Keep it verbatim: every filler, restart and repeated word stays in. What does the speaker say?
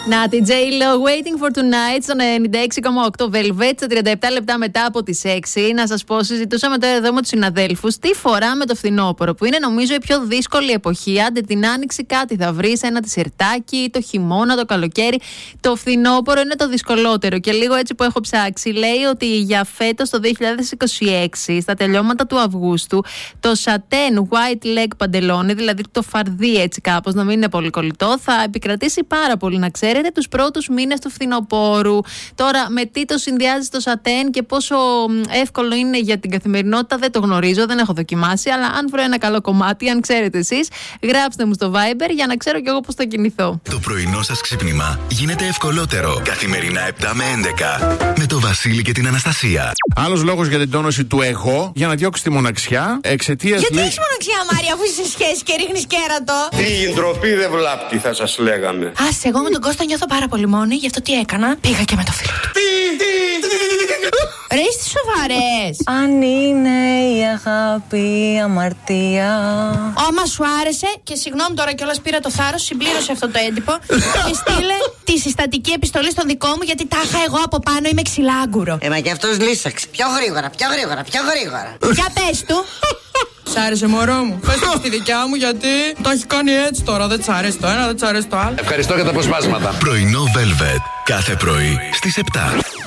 Να τη J-Lo, Waiting for Tonight στον ενενήντα έξι κόμμα οκτώ Velvet, στα τριάντα επτά λεπτά μετά από τις έξι. Να σας πω, συζητούσαμε τώρα εδώ με τους συναδέλφους τι φοράμε το φθινόπωρο, που είναι νομίζω η πιο δύσκολη εποχή. Άντε την άνοιξη κάτι θα βρεις, ένα τισερτάκι, το χειμώνα, το καλοκαίρι. Το φθινόπωρο είναι το δυσκολότερο. Και λίγο έτσι που έχω ψάξει, λέει ότι για φέτος το δύο χιλιάδες είκοσι έξι, στα τελειώματα του Αυγούστου, το σατέν white leg παντελόνι, δηλαδή το φαρδί έτσι κάπως, να μην είναι πολύ κολλητό, θα επικρατήσει πάρα πολύ, να ξέρετε, τους πρώτους μήνες του φθινοπόρου. Τώρα, με τι το συνδυάζει το σατέν και πόσο εύκολο είναι για την καθημερινότητα, δεν το γνωρίζω, δεν έχω δοκιμάσει. Αλλά αν βρω ένα καλό κομμάτι, αν ξέρετε εσείς, γράψτε μου στο Viber για να ξέρω κι εγώ πώς θα κινηθώ. Το πρωινό σας ξύπνημα γίνεται ευκολότερο. Καθημερινά επτά με έντεκα. Με το Βασίλη και την Αναστασία. Άλλος λόγος για την τόνωση του εγώ, για να διώξει τη μοναξιά, εξαιτίας. Γιατί λέει... έχεις μοναξιά, Μάρια, αφού είσαι σε σχέση και ρίχνεις κέρατο. Τι ντροπή δεν βλάπτει, θα σας λέγαμε. Άσε, εγώ με τον Κώστα νιώθω πάρα πολύ μόνη, γι' αυτό τι έκανα. Πήγα και με το φίλο του. Ρε, είστε σοβαρές. Αν είναι η αγάπη αμαρτία. Άμα σου άρεσε, και συγγνώμη τώρα κιόλας πήρα το θάρρος, συμπλήρωσε αυτό το έντυπο και στείλε τη συστατική επιστολή στον δικό μου, γιατί τάχα εγώ από πάνω είμαι ξυλάγκουρο. Ε, μα κι αυτός λύσαξε. Πιο γρήγορα, πιο γρήγορα, πιο γρήγορα. Για πες του. Σ' άρεσε, μωρό μου? Πες το στη δικιά μου, γιατί το έχει κάνει έτσι τώρα. Δεν τς αρέσει το ένα, δεν τς αρέσει το άλλο. Ευχαριστώ για τα αποσπάσματα. Πρωινό Velvet. Κάθε πρωί στις επτά.